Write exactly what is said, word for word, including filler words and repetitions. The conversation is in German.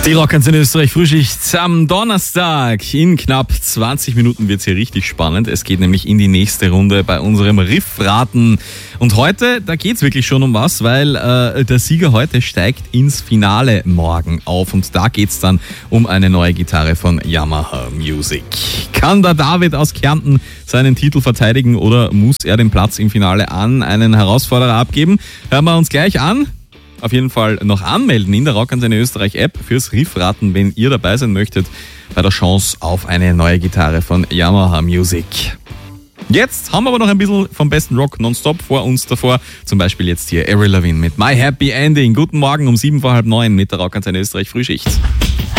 Die Rockantenne Österreich Frühschicht am Donnerstag. In knapp zwanzig Minuten wird's hier richtig spannend. Es geht nämlich in die nächste Runde bei unserem Riffraten. Und heute, da geht's wirklich schon um was, weil äh, der Sieger heute steigt ins Finale morgen auf. Und da geht's dann um eine neue Gitarre von Yamaha Music. Kann der David aus Kärnten seinen Titel verteidigen oder muss er den Platz im Finale an einen Herausforderer abgeben? Hören wir uns gleich an. Auf jeden Fall noch anmelden in der Rockantenne Österreich App fürs Riffraten, wenn ihr dabei sein möchtet bei der Chance auf eine neue Gitarre von Yamaha Music. Jetzt haben wir aber noch ein bisschen vom besten Rock nonstop vor uns davor. Zum Beispiel jetzt hier Avril Lavigne mit My Happy Ending. Guten Morgen um sieben vor halb neun mit der Rockantenne Österreich Frühschicht.